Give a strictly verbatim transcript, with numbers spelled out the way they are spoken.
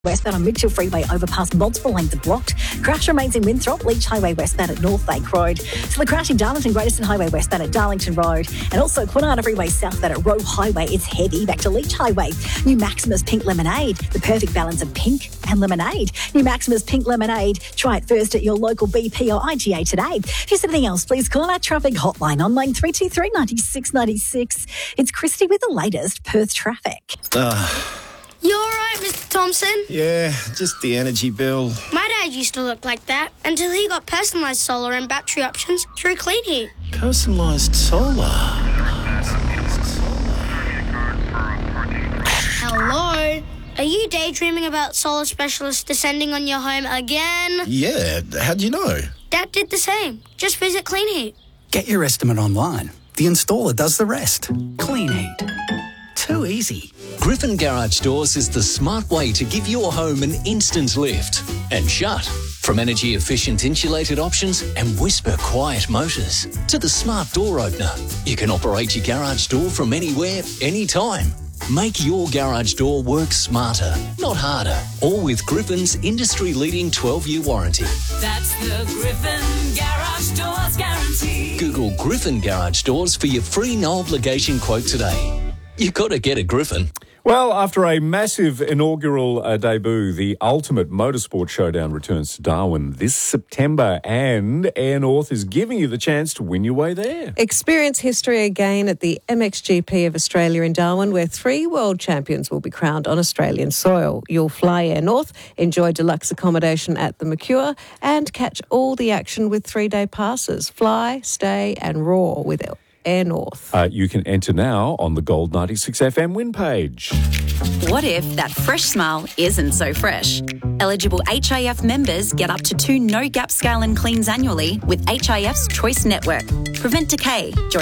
Westbound on Mitchell Freeway overpass, multiple lanes are blocked. Crash remains in Winthrop, Leach Highway westbound at North Lake Road. So the crash in Darlington, Greateston Highway westbound at Darlington Road. And also Quinana Freeway southbound at Roe Highway. It's heavy. Back to Leach Highway. New Maximus Pink Lemonade. The perfect balance of pink and lemonade. New Maximus Pink Lemonade. Try it first at your local B P or I G A today. If there's anything else, please call our traffic hotline on line three two three, nine six nine six. It's Christy with the latest Perth traffic. Uh. You all right, Mister Thompson? Yeah, just the energy bill. My dad used to look like that until he got personalised solar and battery options through Clean Heat. Personalised solar? Hello? Are you daydreaming about solar specialists descending on your home again? Yeah, how'd you know? Dad did the same. Just visit Clean Heat. Get your estimate online. The installer does the rest. Clean Heat. Too easy. Griffin Garage Doors is the smart way to give your home an instant lift and shut. From energy-efficient insulated options and whisper-quiet motors to the smart door opener, you can operate your garage door from anywhere, anytime. Make your garage door work smarter, not harder. All with Griffin's industry-leading twelve-year warranty. That's the Griffin Garage Doors guarantee. Google Griffin Garage Doors for your free no-obligation quote today. You've got to get a Griffin. Well, after a massive inaugural uh, debut, the Ultimate Motorsport Showdown returns to Darwin this September, and Air North is giving you the chance to win your way there. Experience history again at the M X G P of Australia in Darwin, where three world champions will be crowned on Australian soil. You'll fly Air North, enjoy deluxe accommodation at the Mercure, and catch all the action with three-day passes. Fly, stay and roar with Air North. Uh, you can enter now on the Gold ninety-six F M win page. What if that fresh smile isn't so fresh? Eligible H I F members get up to two no-gap scale and cleans annually with H I F's Choice Network. Prevent decay. Join